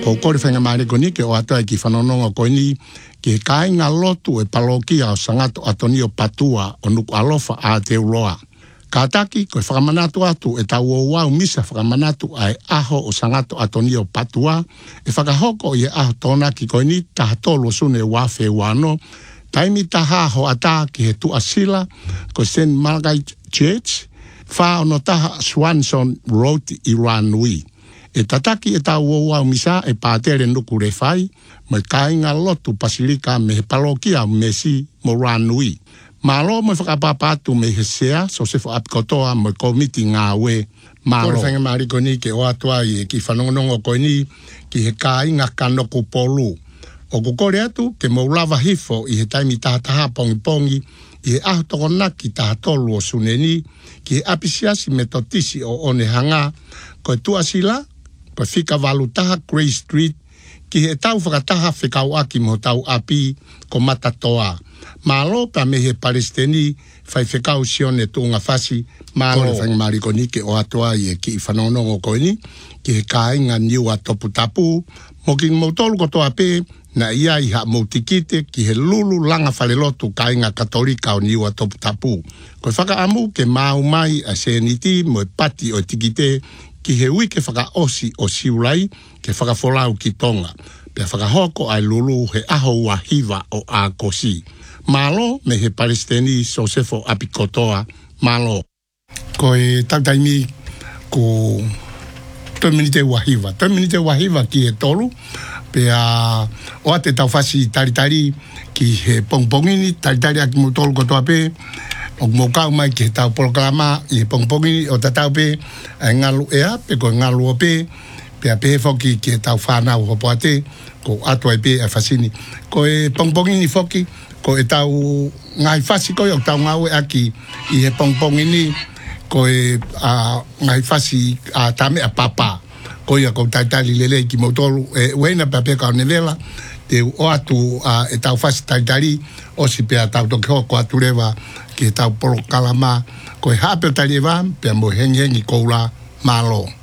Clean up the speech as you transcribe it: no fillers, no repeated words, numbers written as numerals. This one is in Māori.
ko kore whenga maare ko ni ke o atoa ki whanononga ko ni ke kāinga lotu e palokia o sangato atonio patua o nuku alofa a te uloa. Ka taki ko whakamanatu atu e tau o wau misa whakamanatu ai aho o sangato atonio patua e whakahoko i e aho tōna ki ko ni taha tolo sune wafe wano taimi taha ho ata ki he tu asila ko St. Margaret Church wha ono taha Swanson Road i Ranui. E tataki e tau o wau misa e pātere nuku rewhai me kāinga lotu pasilika me he palokia me si mo Ranui. Malo me whakapapatu me he sea so se whaapikotoa me komiti ngā we malo. Kore whenga maari ko ni ke o atua i ki whanongonongo ko ni ki he kāinga kanoku polu. O kukore atu ke maulawa hifo i he taimi taha pongi pongi i he aho toko naki taha tolu o suneni ki he apisiasi me totisi o one hanga ko e tuasila ko fika walu taha Grey Street ki he tau whakataha whikau aki mo tau api ko matatoa. Malo pa me he Palestini whai whikau sione tuunga whasi malo. Kore whangi maari ko ni ke o atoa i e ki i whanonongo ko ni ki he kāinga niua topu tapu mo ki mautolu ko toa pe na ia i ha mautikite ki he lulu langa whalelotu kāinga katolika o niua topu tapu. Ko whaka amu ke mau mai a seniti mo e pati o tikite ki he wike whaka osi o siulai ke whaka folau ki tonga. Pea whaka hoko ai lulu he aho ua hiva o a kosi. Malo me he Palestini Sosefo apikotoa malo. Ko e tautaimi ko 2 minute wahiva. 2 minute wahiva ki he tolu. Pea o ate tau whasi taritari ki he pongpongini taritari aki mo tolu kotoa pe. O mokau mai ki he tau polokalama i he pongpongini o tatau pe ngalu ea pe ko ngalu o pe. Pea pe foki ki he tau whanau hopo ate ko atua pe a whasini. Ko e pongpongini foki ko e tau ngai whasi ko o tau ngau e aki i he pongpongini ko e ngai whasi a tame a papa. Ko ia ko taitari lele ki motolu e wena pa pe ka nelela te o atu e tau whasi taitari o si pe a tau toke hoko atu rewa ki e tau polo kalama ko e hape tari ewa pe mo hengi koula malo.